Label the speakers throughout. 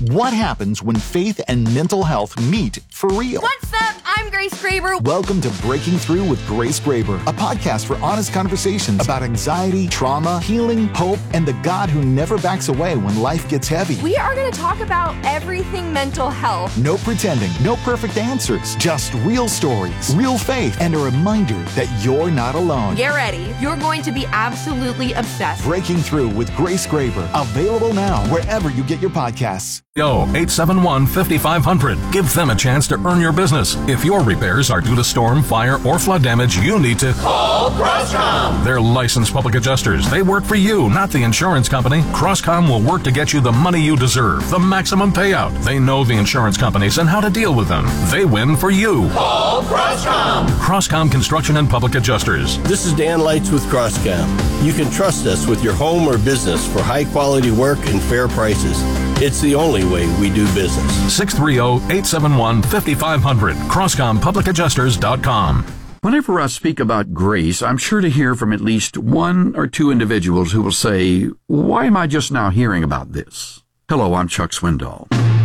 Speaker 1: What happens when faith and mental health meet for real?
Speaker 2: What's up? I'm Grace Graber.
Speaker 1: Welcome to Breaking Through with Grace Graber, a podcast for honest conversations about anxiety, trauma, healing, hope, and the God who never backs away when life gets heavy.
Speaker 2: We are going to talk about everything mental health.
Speaker 1: No pretending, no perfect answers, just real stories, real faith, and a reminder that you're not alone.
Speaker 2: Get ready. You're going to be absolutely obsessed.
Speaker 1: Breaking Through with Grace Graber, available now wherever you get your podcasts.
Speaker 3: 871-5500. Give them a chance to earn your business. If your repairs are due to storm, fire, or flood damage, you need to
Speaker 4: call Crosscom.
Speaker 3: They're licensed public adjusters. They work for you, not the insurance company. Crosscom will work to get you the money you deserve, the maximum payout. They know the insurance companies and how to deal with them. They win for you.
Speaker 4: Call Crosscom.
Speaker 3: Crosscom Construction and Public Adjusters.
Speaker 5: This is Dan Lights with Crosscom. You can trust us with your home or business for high-quality work and fair prices. It's the only way we do business.
Speaker 3: 630-871-5500. CrosscomPublicAdjusters.com.
Speaker 6: Whenever I speak about grace, I'm sure to hear from at least one or two individuals who will say, "Why am I just now hearing about this?" Hello, I'm Chuck Swindoll.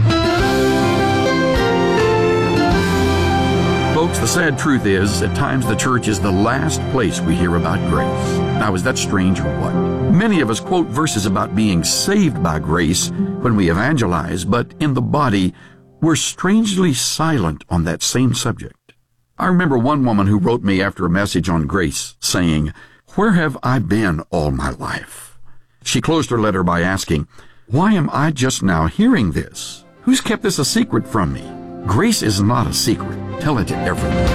Speaker 6: Folks, the sad truth is, at times the church is the last place we hear about grace. Now, is that strange or what? Many of us quote verses about being saved by grace when we evangelize, but in the body, we're strangely silent on that same subject. I remember one woman who wrote me after a message on grace saying, "Where have I been all my life?" She closed her letter by asking, "Why am I just now hearing this? Who's kept this a secret from me?" Grace is not a secret. Tell it to everyone.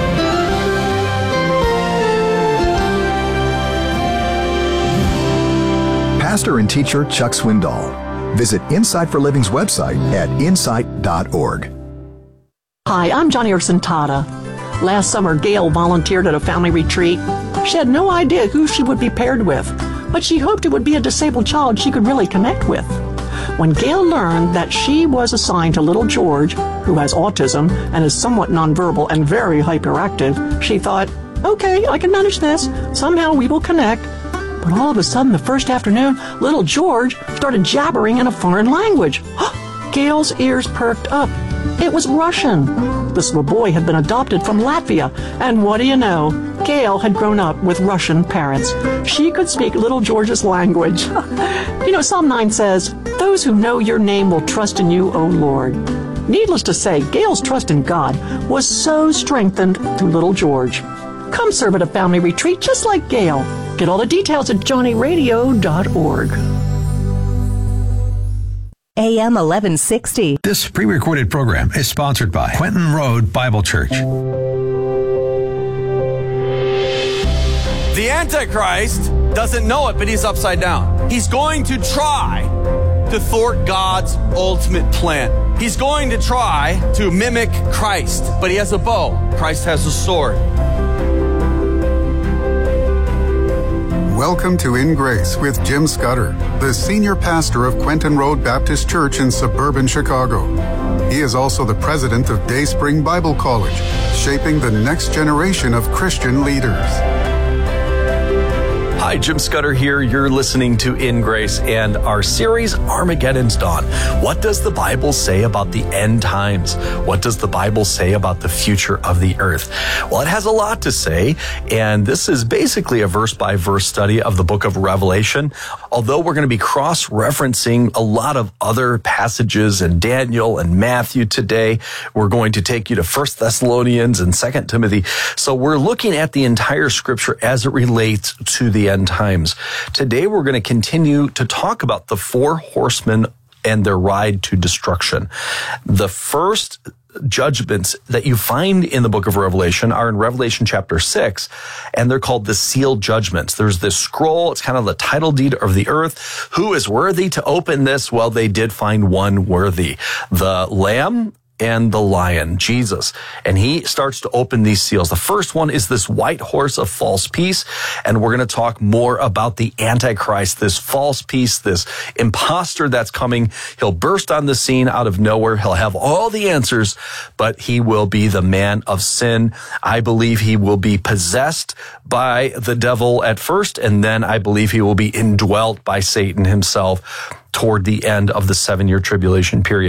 Speaker 7: Pastor and teacher Chuck Swindoll. Visit Insight for Living's website at insight.org.
Speaker 8: Hi, I'm Johnny Ursantada. Last summer, Gail volunteered at a family retreat. She had no idea who she would be paired with, but she hoped it would be a disabled child she could really connect with. When Gail learned that she was assigned to little George, who has autism and is somewhat nonverbal and very hyperactive, she thought, okay, I can manage this. Somehow we will connect. But all of a sudden, the first afternoon, little George started jabbering in a foreign language. Gail's ears perked up. It was Russian. This little boy had been adopted from Latvia, and what do you know? Gail had grown up with Russian parents. She could speak little George's language. You know, Psalm 9 says, "Those who know your name will trust in you, O Lord." Needless to say, Gail's trust in God was so strengthened through little George. Come serve at a family retreat just like Gail. Get all the details at johnnyradio.org.
Speaker 9: AM 1160.
Speaker 10: This pre-recorded program is sponsored by Quentin Road Bible Church.
Speaker 11: The Antichrist doesn't know it, but he's upside down. He's going to try to thwart God's ultimate plan. He's going to try to mimic Christ, but he has a bow. Christ has a sword.
Speaker 12: Welcome to In Grace with Jim Scudder, the senior pastor of Quentin Road Baptist Church in suburban Chicago. He is also the president of Dayspring Bible College, shaping the next generation of Christian leaders.
Speaker 13: Hi, Jim Scudder here. You're listening to In Grace and our series, Armageddon's Dawn. What does the Bible say about the end times? What does the Bible say about the future of the earth? Well, it has a lot to say, and this is basically a verse-by-verse study of the book of Revelation. Although we're going to be cross-referencing a lot of other passages in Daniel and Matthew today, we're going to take you to 1 Thessalonians and 2 Timothy. So we're looking at the entire scripture as it relates to the end times. Today, we're going to continue to talk about the four horsemen and their ride to destruction. The first judgments that you find in the book of Revelation are in Revelation chapter 6, and they're called the sealed judgments. There's this scroll. It's kind of the title deed of the earth. Who is worthy to open this? Well, they did find one worthy. The Lamb and the Lion, Jesus. And he starts to open these seals. The first one is this white horse of false peace. And we're going to talk more about the Antichrist, this false peace, this imposter that's coming. He'll burst on the scene out of nowhere. He'll have all the answers, but he will be the man of sin. I believe he will be possessed by the devil at first, and then I believe he will be indwelt by Satan himself toward the end of the 7-year tribulation period.